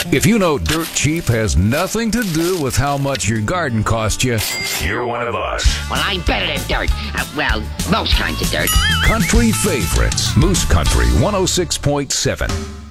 If you know dirt cheap has nothing to do with how much your garden cost you, you're one of us. Well, I'm better than dirt. Well, most kinds of dirt. Country favorites. Moose Country 106.7.